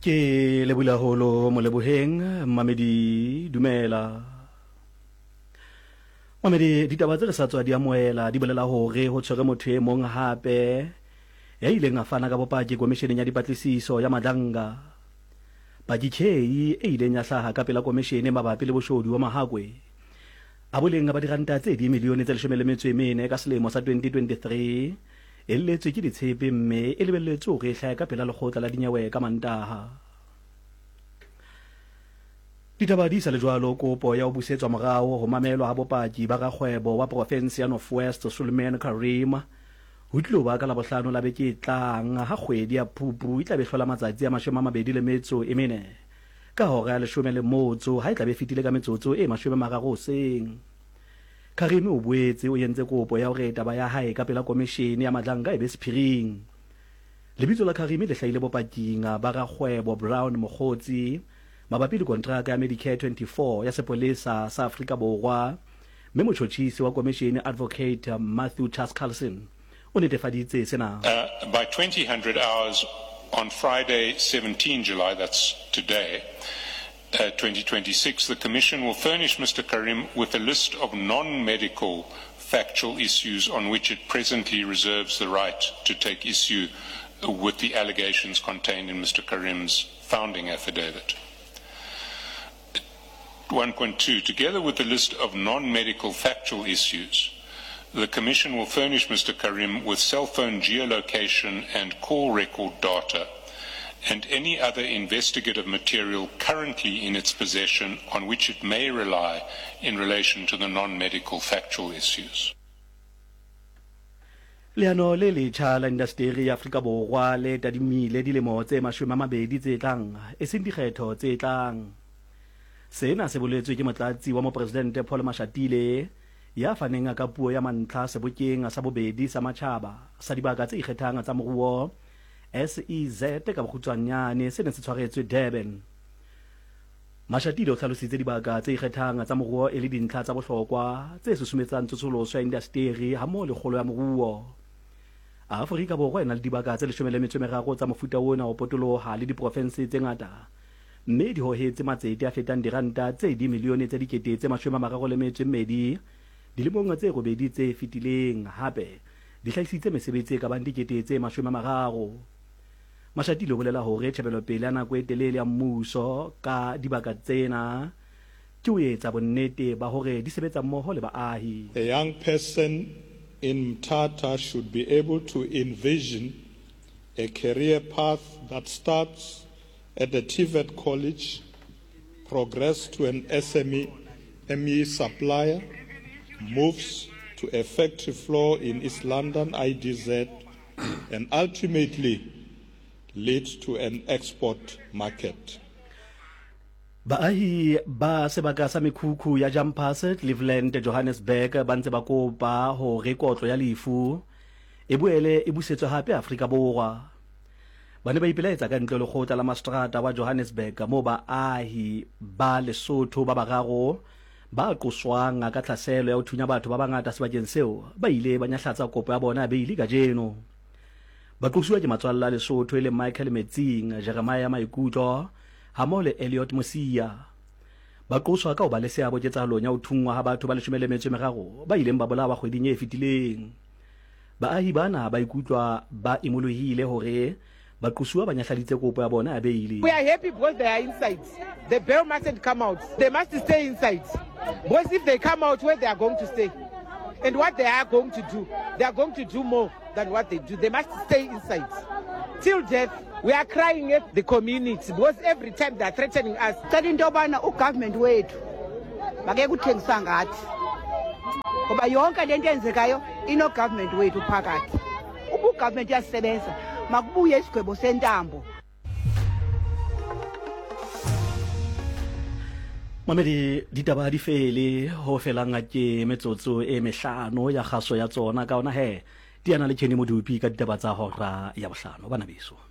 Ke lebula holo mo leboheng Mamedi dumela. Mamedi ditaba tse re sa tswa di amoela di bolela hore ho tshwere motho e mong hape ya ileng a fana ka bopaki komisheneng ya dipatlisiso ya Madanga. Pakitjhei e ileng ya hlaha ka pela komishene mabapi le boshodu wa Mahakwe a boleng ba diranta tse dimilione tse 14 ka selemo sa 2023 e letswe ke ditshepe mme e lebelletswe hore e hlahe ka pela lekgotla la dinyewe ka Mantaha. Ditaba di sa le jwalo kopo ya ho busetswa morao ho mamelwa ha bopaki ba rakgwebo wa province ya North West Suleiman Karim ho tlo ba ka la bohlano la beke tlang ha kgwedi ya Phupu e tla be hlola matsatsi a 24 ka hora ya 10 ha e tla be fitile ka metsotso e 30 hoseng. Karim o boetse o yentse kopo ya hore taba ya hae ka pela komishene ya Madanga e be sephiring. Lebitso la Karim le hlahile bopaking ba rakgwebo Brown Mokgotsi mabapi le kontraka ya Medicare 24 ya sepolesa sa Afrika Borwa mme motjhotjhisi wa komishene Advocate Matthew Tascarlson o netefaditse sena. By 2000 hours on Friday 17 July, that's today, 2026, the Commission will furnish Mr. Karim with a list of non-medical factual issues on which it presently reserves the right to take issue with the allegations contained in Mr. Karim's founding affidavit. 1.2. Together with the list of non-medical factual issues, the Commission will furnish Mr. Karim with cell phone geolocation and call record data and any other investigative material currently in its possession on which it may rely in relation to the non-medical factual issues. Leano le letjha la indasteri ya Afrika Borwa le tadimile dilemo tse 20 tse tlang e seng dikgetho tse tlang. Sena se boletswe ke motlatsi wa mopresidente Paul Mashatile ya faneng ka puo ya mantlha sebokeng sa bobedi sa matjhaba sa dibaka tse ikgethang tsa moruo SEZ ka bokgutshwanyane se ne se tshwaretswe Durban. Mashatile o hlalositse dibaka tse ikgethang tsa moruo e le dintlha tsa bohlokwa tse susumetsang tsosoloso ya indasteri ha mo le kgolo ya moruo. Afrika Borwa ena le dibaka tse 13 tsa mofuta ona o potoloha le diprovince tse ngata mme di hohetse matsete a fetang diranta tse dimilione tse dikete tse 32 dilemong tse robedi tse fitileng hape di hlahisitse mesebetsi ka bang dikete tse 30. Mashatile o bolela hore tjhebelopele ya nako e telele ya mmuso ka dibaka tsena ke ho etsa bonnete ba hore di sebetsa mmoho le baahi. A young person in Mthatha should be able to envision a career path that starts at the TVET college, progress to an SME supplier, moves to a factory floor in East London, IDZ, and ultimately leads to an export market. Baahi ba sebaka sa mekhukhu ya Jumpers Cleveland Johannesburg ba ntse ba kopa ho rekotlo ya lefu e boele e busetswe hape Afrika Borwa. Ba ne ba ipelaetsa ka ntle le lekgotla la Mastrata wa Johannesburg moo baahi ba Lesotho ba bararo ba qoswang ka tlhaselo ya ho thunya batho ba bangata sebakeng seo ba ile ba nyahlatsa kopo ya bona be ile ka jeno. Ba qoswa ke matswalla Lesotho le Michael Metsing, Jeremiah Maikutlo ha mo le Elliot Musia. Ba qoswa ka ho ba le seabo ketsahalong ya ho thungwa ha batho ba 13 ba ileng ba bolawa kgweding e fetileng. Baahi bana ba ikutlwa ba imolohile hore ba qoswa ba nyahladitse kopo ya bona ya beili. We are happy because they are inside. The bail mustn't come out. They must stay inside. Because if they come out, where they are going to stay? And what they are going to do? They are going to do more than what they do. They must stay inside. Till death, we are crying at the community because every time they are threatening us. Government wethu bake kuthengisa ngathi ngoba yonke lento enzekayo ino government wethu phakathi. Ubu government yasebenza makubuye isigwebo sentambo. Mamedi ditaba di fele ho felanga ke metsotso e 5 ya kgaso ya tsona ka ona he di ana le tsheni modupi ka ditaba tsa hora ya bohlano bana beso.